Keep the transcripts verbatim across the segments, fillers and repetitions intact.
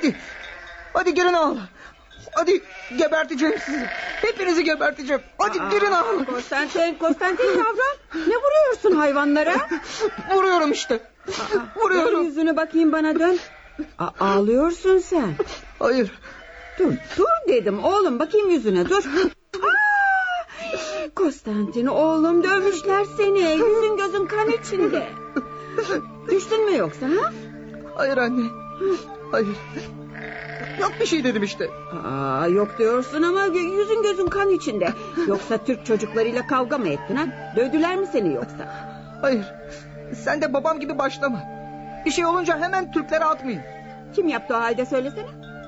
Hadi. Hadi girin al. Hadi geberteceğim sizi. Hepinizi geberteceğim. Hadi Aa, girin al. Konstantin, Konstantin yavrum. Ne vuruyorsun hayvanlara? Vuruyorum işte. Aa, Vuruyorum. Dön yüzünü bakayım, bana dön. Aa, ağlıyorsun sen. Hayır. Dur dur dedim oğlum, bakayım yüzüne, dur. Aa, Konstantin oğlum, dövmüşler seni. Yüzün gözün kan içinde. Düştün mü yoksa ha? Hayır anne. Hayır. Yok bir şey dedim işte. Aa, yok diyorsun ama yüzün gözün kan içinde. Yoksa Türk çocuklarıyla kavga mı ettin ha? Dövdüler mi seni yoksa? Hayır. Sen de babam gibi başlama. Bir şey olunca hemen Türklere atmayın. Kim yaptı o halde, söylesene.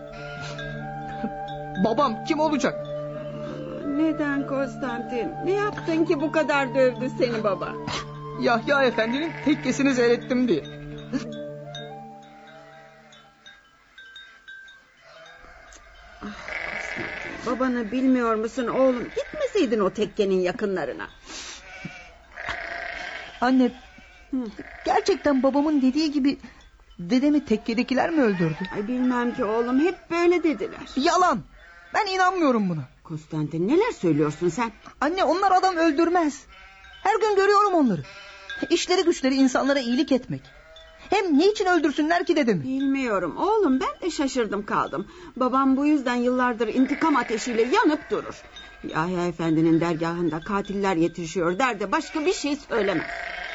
Babam kim olacak? Neden Konstantin? Ne yaptın ki bu kadar dövdü seni baba? Yahya Efendi'nin tekkesini seyrettim diye. Babanı bilmiyor musun oğlum? Gitmeseydin o tekkenin yakınlarına. Anne, gerçekten babamın dediği gibi dedemi tekkedekiler mi öldürdü? Ay bilmem ki oğlum, hep böyle dediler. Yalan. Ben inanmıyorum buna. Konstantin, neler söylüyorsun sen? Anne, onlar adam öldürmez. Her gün görüyorum onları. İşleri güçleri insanlara iyilik etmek. Hem niçin öldürsünler ki dedemi? Bilmiyorum oğlum, ben de şaşırdım kaldım. Babam bu yüzden yıllardır intikam ateşiyle yanıp durur. Yahya Efendi'nin dergahında katiller yetişiyor der de başka bir şey söylemez.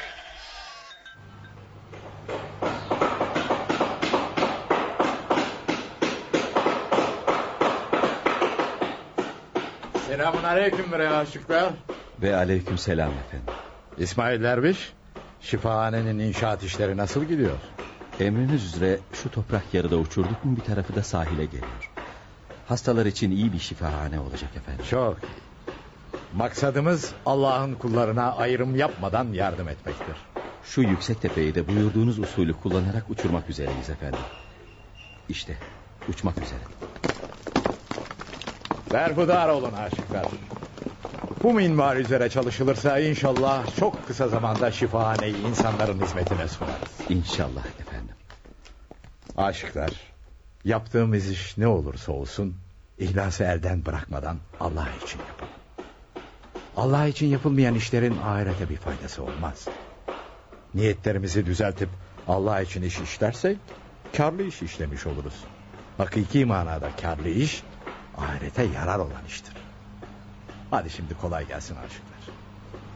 Selamun aleyküm bre aşıklar. Ve aleyküm selam efendim. İsmail Derviş, şifahanenin inşaat işleri nasıl gidiyor? Emriniz üzere şu toprak yarıda uçurduk mu bir tarafı da sahile geliyor. Hastalar için iyi bir şifahane olacak efendim. Çok iyi. Maksadımız Allah'ın kullarına ayrım yapmadan yardım etmektir. Şu yüksek tepeyi de buyurduğunuz usulü kullanarak uçurmak üzereyiz efendim. İşte uçmak üzere. Berhudar olun aşıklar. Bu minval üzere çalışılırsa inşallah çok kısa zamanda şifahaneyi insanların hizmetine sunarız. İnşallah efendim. Aşıklar, yaptığımız iş ne olursa olsun İhlası elden bırakmadan Allah için yapalım. Allah için yapılmayan işlerin ahirete bir faydası olmaz. Niyetlerimizi düzeltip Allah için iş işlersek kârlı iş işlemiş oluruz. Hakiki manada kârlı iş ahirete yarar olan iştir. Hadi şimdi kolay gelsin aşıklar.